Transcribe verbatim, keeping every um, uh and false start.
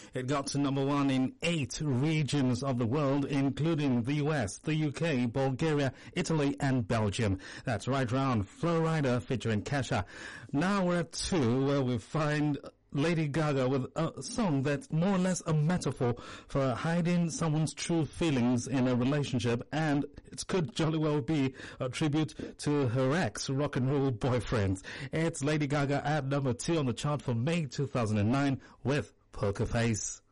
It got to number one in eight regions of the world, including the U S, the U K, Bulgaria, Italy, and Belgium. That's Right Round, Flow Rider featuring Kesha. Now we're at two, where we find Lady Gaga with a song that's more or less a metaphor for hiding someone's true feelings in a relationship, and it could jolly well be a tribute to her ex rock and roll boyfriend. It's Lady Gaga at number two on the chart for May two thousand nine with Poker Face.